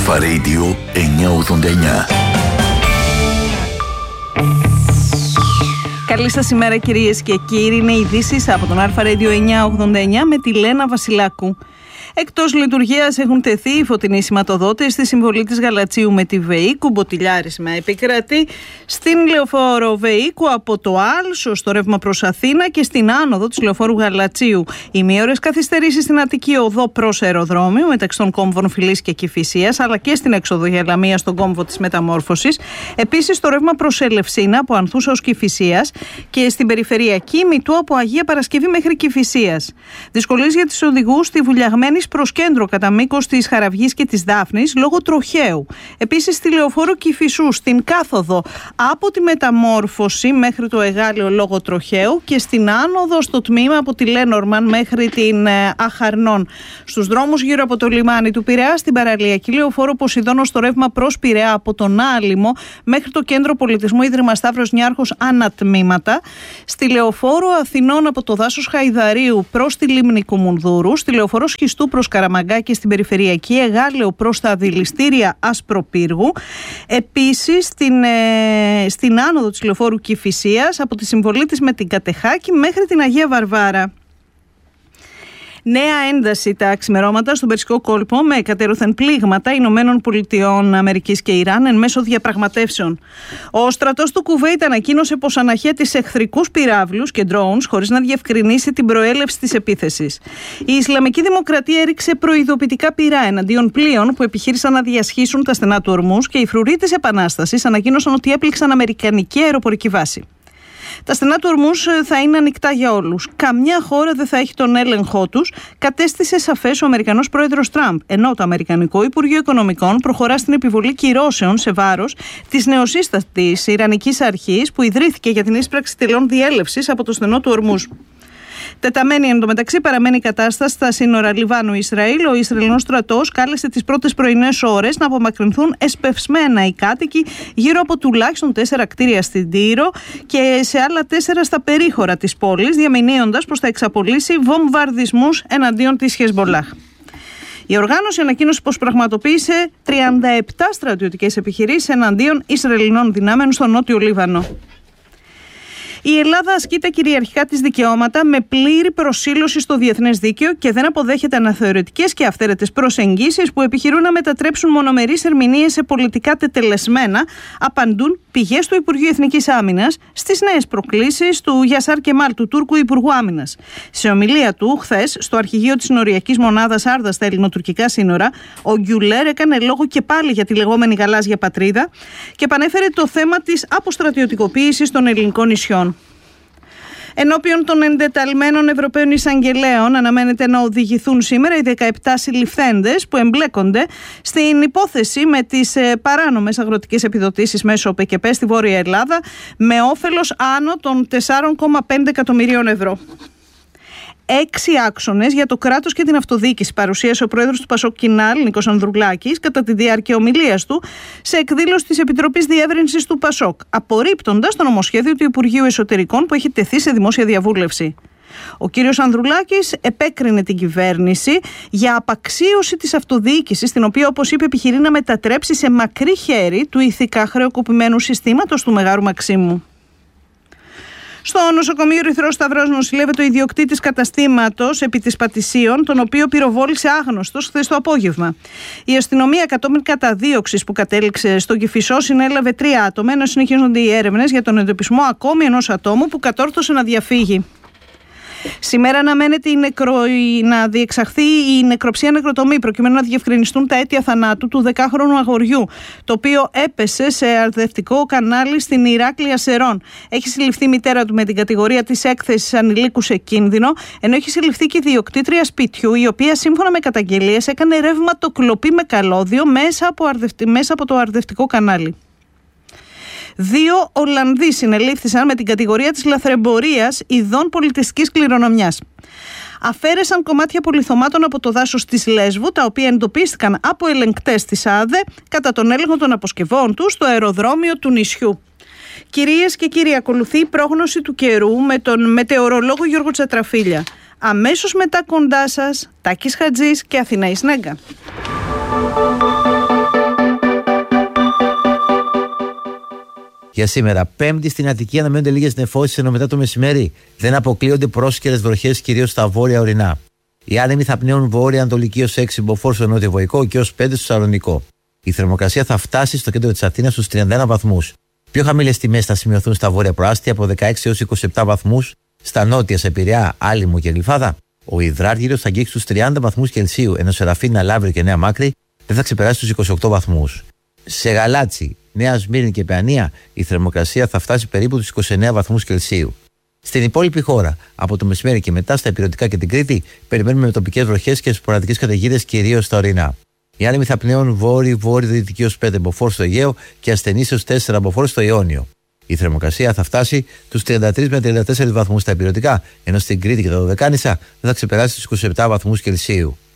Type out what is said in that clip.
Αλφα Radio 989. Καλή σας ημέρα κυρίες και κύριοι, είναι ειδήσεις από τον Αλφα Radio 989 με τη Λένα Βασιλάκου. Εκτός λειτουργίας έχουν τεθεί οι φωτεινοί σηματοδότες στη συμβολή της Γαλατσίου με τη Βεϊκού, μποτιλιάρισμα επικρατεί στην λεωφόρο Βεϊκού από το Άλσο στο ρεύμα προς Αθήνα και στην άνοδο της λεωφόρου Γαλατσίου. Ημίωρες καθυστερήσεις στην Αττική οδό προς αεροδρόμιο μεταξύ των κόμβων Φιλής και Κηφισίας, αλλά και στην έξοδο για Λαμία στον κόμβο της Μεταμόρφωσης. Επίσης το ρεύμα προς Ελευσίνα από Ανθούσα ως Κηφισίας και στην περιφερειακή Μητού από Αγία Παρασκευή μέχρι Κηφισίας. Δυσκολίες για τους οδηγούς στη Βουλιαγμένη προς κέντρο κατά μήκος της Χαραυγής και της Δάφνης λόγω τροχαίου. Επίσης στη λεωφόρο Κηφισού στην κάθοδο από τη Μεταμόρφωση μέχρι το Εγάλεο λόγω τροχαίου και στην άνοδο στο τμήμα από τη Λένορμαν μέχρι την Αχαρνών. Στους δρόμους γύρω από το λιμάνι του Πειραιά στην παραλιακή λεωφόρο Ποσειδώνο στο ρεύμα προς Πειραιά από τον Άλυμο μέχρι το κέντρο πολιτισμού Ίδρυμα Σταύρος Νιάρχος ανατμήματα. Στη λεωφόρο Αθηνών από το δάσος Χαϊδαρίου προς τη λίμνη Κουμουνδούρου. Στη λεωφόρο Σχιστού προς Καραμαγκά και στην περιφερειακή Εγάλεο προς τα δηληστήρια Ασπροπύργου. Επίσης στην άνοδο της λεωφόρου Κηφισίας από τη συμβολή της με την Κατεχάκη μέχρι την Αγία Βαρβάρα. Νέα ένταση τα ξημερώματα στον Περσικό κόλπο με κατέρωθεν πλήγματα Ηνωμένων Πολιτειών Αμερικής και Ιράν εν μέσω διαπραγματεύσεων. Ο στρατός του Κουβέιτ ανακοίνωσε πως αναχέτησε εχθρικούς πυράβλους και drones χωρίς να διευκρινίσει την προέλευση της επίθεσης. Η Ισλαμική Δημοκρατία έριξε προειδοποιητικά πυρά εναντίον πλοίων που επιχείρησαν να διασχίσουν τα στενά του Ορμούς και οι φρουροί της Επανάστασης ανακοίνωσαν ότι έπληξαν αμερικανική αεροπορική βάση. Τα στενά του Ορμούς θα είναι ανοιχτά για όλους. Καμιά χώρα δεν θα έχει τον έλεγχό τους, κατέστησε σαφές ο Αμερικανός πρόεδρος Τραμπ, ενώ το Αμερικανικό Υπουργείο Οικονομικών προχωρά στην επιβολή κυρώσεων σε βάρος της νεοσύστατης Ιρανικής Αρχής που ιδρύθηκε για την ίσπραξη τελών διέλευσης από το στενό του Ορμούς. Τεταμένη εντωμεταξύ παραμένει η κατάσταση στα σύνορα Λιβάνου-Ισραήλ. Ο Ισραηλινός στρατός κάλεσε τις πρώτες πρωινές ώρες να απομακρυνθούν εσπευσμένα οι κάτοικοι γύρω από τουλάχιστον 4 κτίρια στην Τύρο και σε άλλα 4 στα περίχωρα της πόλης, διαμηνύοντας πως θα εξαπολύσει βομβαρδισμούς εναντίον της Χεσμολάχ. Η οργάνωση ανακοίνωσε πως πραγματοποίησε 37 στρατιωτικές επιχειρήσεις εναντίον Ισραηλινών δυνάμεων στο νότιο Λίβανο. Η Ελλάδα ασκεί τα κυριαρχικά της δικαιώματα με πλήρη προσήλωση στο διεθνές δίκαιο και δεν αποδέχεται αναθεωρητικές και αυθαίρετες προσεγγίσεις που επιχειρούν να μετατρέψουν μονομερείς ερμηνείες σε πολιτικά τετελεσμένα, απαντούν πηγές του Υπουργείου Εθνικής Άμυνας στις νέες προκλήσεις του Γιασάρ Κεμάλ, του Τούρκου Υπουργού Άμυνας. Σε ομιλία του χθες στο αρχηγείο της Νοριακής Μονάδας Άρδα στα ελληνοτουρκικά σύνορα, ο Γκιουλέρ έκανε λόγο και πάλι για τη λεγόμενη γαλάζια πατρίδα και επανέφερε το θέμα της αποστρατιωτικοποίησης των ελληνικών νησιών. Ενώπιον των εντεταλμένων Ευρωπαίων Εισαγγελέων αναμένεται να οδηγηθούν σήμερα οι 17 συλληφθέντες που εμπλέκονται στην υπόθεση με τις παράνομες αγροτικές επιδοτήσεις μέσω ΠΚΠ στη Βόρεια Ελλάδα με όφελος άνω των 4,5 εκατομμυρίων ευρώ. 6 άξονες για το κράτος και την αυτοδιοίκηση παρουσίασε ο πρόεδρος του Πασόκ Κινάλ, Νίκος Ανδρουλάκης, κατά τη διάρκεια ομιλίας του σε εκδήλωση της Επιτροπής Διεύρυνσης του Πασόκ, απορρίπτοντας το νομοσχέδιο του Υπουργείου Εσωτερικών που έχει τεθεί σε δημόσια διαβούλευση. Ο κύριος Ανδρουλάκης επέκρινε την κυβέρνηση για απαξίωση της αυτοδιοίκησης, την οποία, όπως είπε, επιχειρεί να μετατρέψει σε μακρύ χέρι του ηθικά χρεοκοπημένου συστήματος του Μεγάρου Μαξίμου. Στο νοσοκομείο Ερυθρός Σταυρός νοσηλεύεται ο ιδιοκτήτης καταστήματος επί της Πατησίων, τον οποίο πυροβόλησε άγνωστος χθες το απόγευμα. Η αστυνομία, κατόπιν καταδίωξης που κατέληξε στον Κηφισό, συνέλαβε 3 άτομα, ενώ συνεχίζονται οι έρευνες για τον εντοπισμό ακόμη ενός ατόμου που κατόρθωσε να διαφύγει. Σήμερα αναμένεται να διεξαχθεί η νεκροψία νεκροτομή προκειμένου να διευκρινιστούν τα αίτια θανάτου του 10χρονου αγοριού, το οποίο έπεσε σε αρδευτικό κανάλι στην Ηράκλεια Σερών. Έχει συλληφθεί η μητέρα του με την κατηγορία της έκθεσης ανηλίκου σε κίνδυνο, ενώ έχει συλληφθεί και η ιδιοκτήτρια σπιτιού, η οποία σύμφωνα με καταγγελίες έκανε ρεύματοκλοπή με καλώδιο μέσα από το αρδευτικό κανάλι. 2 Ολλανδοί συνελήφθησαν με την κατηγορία της λαθρεμπορίας ειδών πολιτιστικής κληρονομιάς. Αφαίρεσαν κομμάτια πολυθωμάτων από το δάσος της Λέσβου, τα οποία εντοπίστηκαν από ελεγκτές της ΑΔΕ κατά τον έλεγχο των αποσκευών τους στο αεροδρόμιο του νησιού. Κυρίες και κύριοι, ακολουθεί η πρόγνωση του καιρού με τον μετεωρολόγο Γιώργο Τσατραφίλια. Αμέσως μετά κοντά σας, Τάκης Χατζής και Αθηναής Νέγκα. Για σήμερα, Πέμπτη, στην Αττική αναμένονται λίγες νεφώσεις, ενώ μετά το μεσημέρι δεν αποκλείονται πρόσκαιρες βροχές, κυρίως στα βόρεια ορεινά. Οι άνεμοι θα πνέουν βόρεια-ανατολική ως 6 μποφόρ στο νότιο-βορεικό και ως 5 στο Σαλονικό. Η θερμοκρασία θα φτάσει στο κέντρο της Αθήνας στους 31 βαθμούς. Πιο χαμηλές τιμές θα σημειωθούν στα βόρεια προάστια από 16 έως 27 βαθμούς, στα νότια σε Πειραιά, Άλυμο και Γλυφάδα. Ο υδράργυρος θα αγγίξει τους 30 βαθμούς Κελσίου, ενώ σε Ραφίνα, Λαύριο και Νέα Μάκρη δεν θα ξεπεράσει τους 28 βαθμούς. Σε Γαλάτσι, Νέα Σμύρνη και Παιανία η θερμοκρασία θα φτάσει περίπου τους 29 βαθμούς Κελσίου. Στην υπόλοιπη χώρα, από το μεσημέρι και μετά στα Ηπειρωτικά και την Κρήτη, περιμένουμε με τοπικές βροχές και σποραδικές καταιγίδες κυρίως στα ορεινά. Οι άνεμοι θα πνέουν βόρειο-βόρειο-δυτική ως 5 μποφόρ στο Αιγαίο και ασθενείς ως 4 μποφόρ στο Ιόνιο. Η θερμοκρασία θα φτάσει τους 33 με 34 βαθμούς στα Ηπειρωτικά, ενώ στην Κρήτη και τα Δωδεκάνησα δεν θα ξεπεράσει τους 27 βαθμούς Κελσίου.